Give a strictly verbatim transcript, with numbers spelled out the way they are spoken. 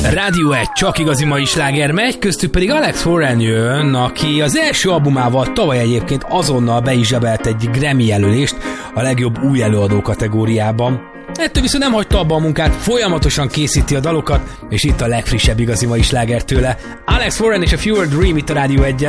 Rádió egy, csak igazi mai sláger megy, köztük pedig Alex Warren jön, aki az első albumával tavaly egyébként azonnal be is zsebelt egy Grammy jelölést a legjobb új előadó kategóriában. Ettől viszont nem hagyta abba a munkát, folyamatosan készíti a dalokat, és itt a legfrissebb igazi mai sláger tőle. Alex Warren és a Fewer Dream itt a Rádió egyen.